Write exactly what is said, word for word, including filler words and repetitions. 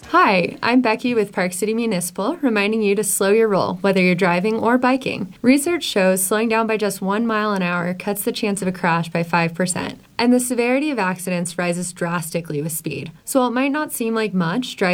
Hi, I'm Becky with Park City Municipal, reminding you to slow your roll, whether you're driving or biking. Research shows slowing down by just one mile an hour cuts the chance of a crash by five percent, and the severity of accidents rises drastically with speed. So while it might not seem like much, driving